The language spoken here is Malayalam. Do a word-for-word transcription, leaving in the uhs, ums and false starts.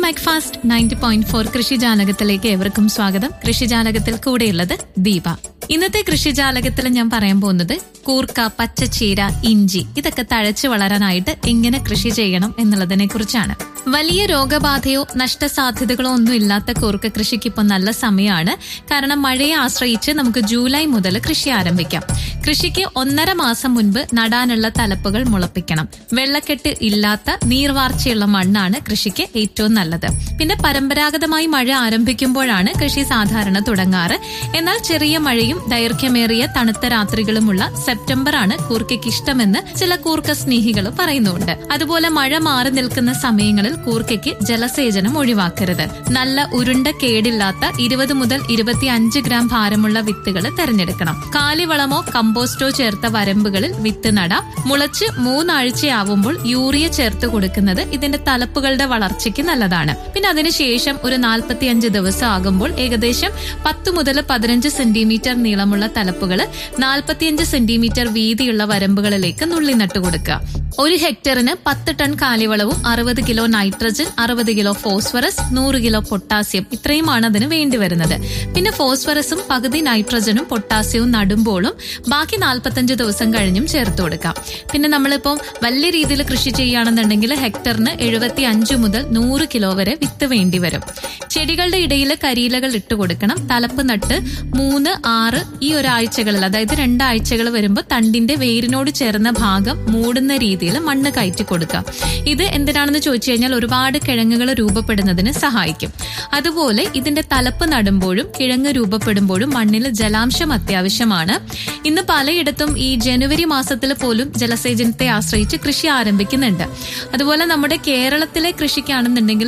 മാക്ഫാസ്റ്റ് നയൻറ്റി പോയിന്റ് ഫോർ കൃഷിജാലകത്തിലേക്ക് ഏവർക്കും സ്വാഗതം. കൃഷിജാലകത്തിൽ കൂടെയുള്ളത് ദീപ. ഇന്നത്തെ കൃഷിജാലകത്തിൽ ഞാൻ പറയാൻ പോകുന്നത് കൂർക്ക, പച്ചച്ചീര, ഇഞ്ചി ഇതൊക്കെ തഴച്ചു വളരാനായിട്ട് എങ്ങനെ കൃഷി ചെയ്യണം എന്നുള്ളതിനെ കുറിച്ചാണ്. വലിയ രോഗബാധയോ നഷ്ടസാധ്യതകളോ ഒന്നും ഇല്ലാത്ത കൂർക്ക കൃഷിക്ക് ഇപ്പൊ നല്ല സമയമാണ്. കാരണം മഴയെ ആശ്രയിച്ച് നമുക്ക് ജൂലൈ മുതൽ കൃഷി ആരംഭിക്കാം. കൃഷിക്ക് ഒന്നര മാസം മുൻപ് നടാനുള്ള തലപ്പുകൾ മുളപ്പിക്കണം. വെള്ളക്കെട്ട് ഇല്ലാത്ത നീർവാർച്ചയുള്ള മണ്ണാണ് കൃഷിക്ക് ഏറ്റവും നല്ലത്. പിന്നെ പരമ്പരാഗതമായി മഴ ആരംഭിക്കുമ്പോഴാണ് കൃഷി സാധാരണ തുടങ്ങാറ്. എന്നാൽ ചെറിയ മഴയും ദൈർഘ്യമേറിയ തണുത്ത രാത്രികളുമുള്ള സെപ്റ്റംബർ ആണ് കൂർക്കയ്ക്ക് ഇഷ്ടമെന്ന് ചില കൂർക്ക സ്നേഹികൾ പറയുന്നുണ്ട്. അതുപോലെ മഴ മാറി നിൽക്കുന്ന സമയങ്ങളിൽ കൂർക്കയ്ക്ക് ജലസേചനം ഒഴിവാക്കരുത്. നല്ല ഉരുണ്ട കേടില്ലാത്ത ഇരുപത് മുതൽ ഇരുപത്തി അഞ്ച് ഗ്രാം ഭാരമുള്ള വിത്തുകൾ തെരഞ്ഞെടുക്കണം. കാലിവളമോ കമ്പോസ്റ്റോ ചേർത്ത വരമ്പുകളിൽ വിത്ത് നടാം. മുളച്ച് മൂന്നാഴ്ചയാവുമ്പോൾ യൂറിയ ചേർത്ത് കൊടുക്കുന്നത് ഇതിന്റെ തലപ്പുകളുടെ വളർച്ചയ്ക്ക് നല്ലതാണ്. പിന്നെ അതിനുശേഷം ഒരു നാൽപ്പത്തിയഞ്ച് ദിവസം ആകുമ്പോൾ ഏകദേശം പത്ത് മുതൽ പതിനഞ്ച് സെന്റിമീറ്റർ നീളമുള്ള തലപ്പുകൾ നാൽപ്പത്തിയഞ്ച് സെന്റിമീറ്റർ വീതിയുള്ള വരമ്പുകളിലേക്ക് നുള്ളി നട്ടുകൊടുക്കുക. ഒരു ഹെക്ടറിന് പത്ത് ടൺ കാലിവളവും അറുപത് കിലോ നൈട്രജൻ, അറുപത് കിലോ ഫോസ്ഫറസ്, നൂറ് കിലോ പൊട്ടാസ്യം ഇത്രയുമാണ് അതിന് വേണ്ടി വരുന്നത്. പിന്നെ ഫോസ്ഫറസും പകുതി നൈട്രജനും പൊട്ടാസ്യവും നടുമ്പോഴും ബാക്കി നാൽപ്പത്തഞ്ച് ദിവസം കഴിഞ്ഞും ചേർത്ത് കൊടുക്കാം. പിന്നെ നമ്മളിപ്പം വലിയ രീതിയിൽ കൃഷി ചെയ്യുകയാണെന്നുണ്ടെങ്കിൽ ഹെക്ടറിന് എഴുപത്തി അഞ്ച് മുതൽ നൂറ് കിലോ വരെ വിത്ത് വേണ്ടി വരും. ചെടികളുടെ ഇടയിൽ കരിയിലകൾ ഇട്ട് കൊടുക്കണം. തലപ്പ് നട്ട് മൂന്ന് ആറ് ഈ ഒരാഴ്ചകളിൽ, അതായത് രണ്ടാഴ്ചകൾ വരുമ്പോൾ തണ്ടിന്റെ വേരിനോട് ചേർന്ന ഭാഗം മൂടുന്ന രീതിയിൽ മണ്ണ് കയറ്റി കൊടുക്കുക. ഇത് എന്തിനാണെന്ന് ചോദിച്ചു കഴിഞ്ഞാൽ ഒരുപാട് കിഴങ്ങുകൾ രൂപപ്പെടുന്നതിന് സഹായിക്കും. അതുപോലെ ഇതിന്റെ തലപ്പ് നടുമ്പോഴും കിഴങ്ങ് രൂപപ്പെടുമ്പോഴും മണ്ണിൽ ജലാംശം അത്യാവശ്യമാണ്. ഇന്ന് പലയിടത്തും ഈ ജനുവരി മാസത്തിൽ പോലും ജലസേചനത്തെ ആശ്രയിച്ച് കൃഷി ആരംഭിക്കുന്നുണ്ട്. അതുപോലെ നമ്മുടെ കേരളത്തിലെ കൃഷിക്കാണെന്നുണ്ടെങ്കിൽ